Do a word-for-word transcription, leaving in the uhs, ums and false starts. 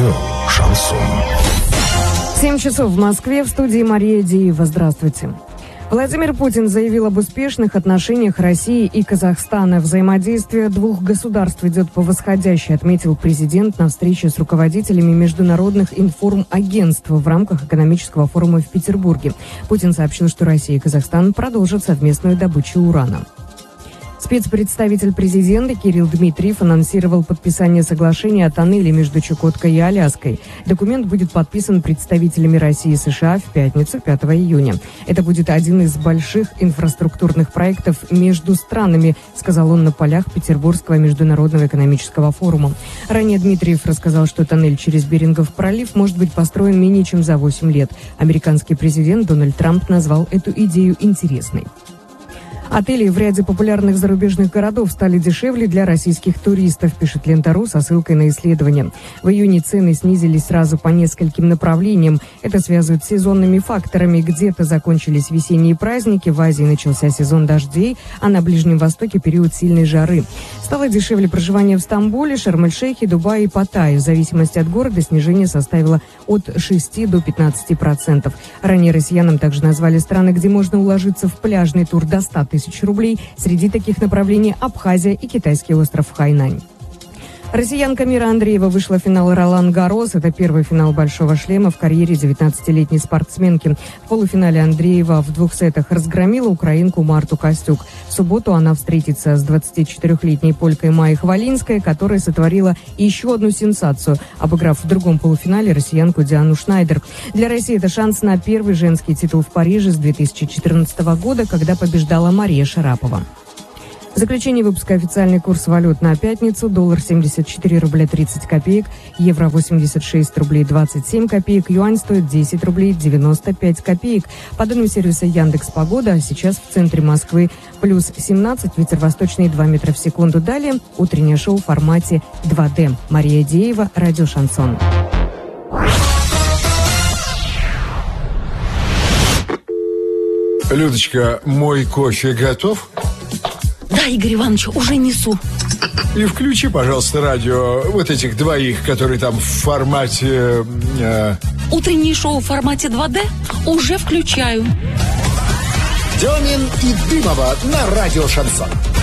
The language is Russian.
Радио «Шансон». семь часов в Москве, в студии Мария Деева. Здравствуйте. Владимир Путин заявил об успешных отношениях России и Казахстана. Взаимодействие двух государств идет по восходящей, отметил президент на встрече с руководителями международных информагентств в рамках экономического форума в Петербурге. Путин сообщил, что Россия и Казахстан продолжат совместную добычу урана. Спецпредставитель президента Кирилл Дмитриев анонсировал подписание соглашения о тоннеле между Чукоткой и Аляской. Документ будет подписан представителями России и США в пятницу, пятого июня. Это будет один из больших инфраструктурных проектов между странами, сказал он на полях Петербургского международного экономического форума. Ранее Дмитриев рассказал, что тоннель через Берингов пролив может быть построен менее чем за восемь лет. Американский президент Дональд Трамп назвал эту идею интересной. Отели в ряде популярных зарубежных городов стали дешевле для российских туристов, пишет Лента.ру со ссылкой на исследование. В июне цены снизились сразу по нескольким направлениям. Это связывают с сезонными факторами. Где-то закончились весенние праздники, в Азии начался сезон дождей, а на Ближнем Востоке период сильной жары. Стало дешевле проживание в Стамбуле, Шарм-эль-Шейхе, Дубае и Паттайе. В зависимости от города снижение составило от шести до пятнадцати процентов. Ранее россиянам также назвали страны, где можно уложиться в пляжный тур до ста тысяч рублей. Среди таких направлений Абхазия и китайский остров Хайнань. Россиянка Мира Андреева вышла в финал Ролан-Гаррос. Это первый финал «Большого шлема» в карьере девятнадцатилетней спортсменки. В полуфинале Андреева в двух сетах разгромила украинку Марту Костюк. В субботу она встретится с двадцатичетырёхлетней полькой Майей Хвалинской, которая сотворила еще одну сенсацию, обыграв в другом полуфинале россиянку Диану Шнайдер. Для России это шанс на первый женский титул в Париже с две тысячи четырнадцатого года, когда побеждала Мария Шарапова. В заключение выпуска официальный курс валют на пятницу. Доллар семьдесят четыре рубля тридцать копеек, евро восемьдесят шесть рублей двадцать семь копеек, юань стоит десять рублей девяносто пять копеек. По данным сервиса Яндекс.Погода, сейчас в центре Москвы плюс семнадцать, ветер восточный два метра в секунду. Далее утреннее шоу в формате два дэ. Мария Деева, радио «Шансон». Людочка, мой кофе готов? Да, Игорь Иванович, уже несу. И включи, пожалуйста, радио вот этих двоих, которые там в формате... Э... Утреннее шоу в формате два дэ уже включаю. Демин и Дымова на радио «Шансон».